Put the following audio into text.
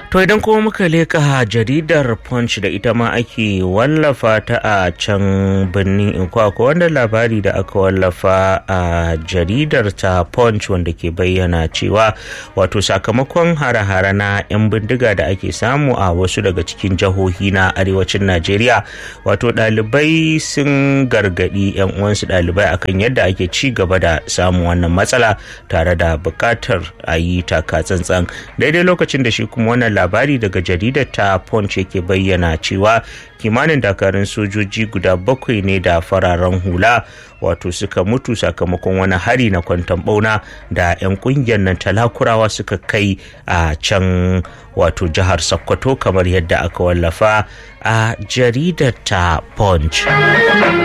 To idan kuma muka leka jaridar Punch da ita ma ake wallafa ta a can birnin Ikko, akwai wanda labari da aka wallafa a jaridar ta Punch wanda ke bayyana cewa wato sakamakon hare-hare na 'yan bindiga da ake samu a wasu daga cikin jihohi na arewacin Najeriya, wato ɗalibai sun gargaɗi 'yan uwansu ɗalibai akan yadda ake ci gaba da samun wannan matsala tare da buƙatar a yi taka tsantsan. Daidai lokacin da shi kuma wannan labari daga jaridar ta Punch yake bayyana cewa kimanin dakarun sojoji guda 7 ne da fararen hula wato suka mutu sakamakon wani hari na kwanton bauna da 'yan kungiyar nan talakurawa suka kai a can wato jihar Sokoto, kamar yadda aka wallafa a jaridar ta Punch.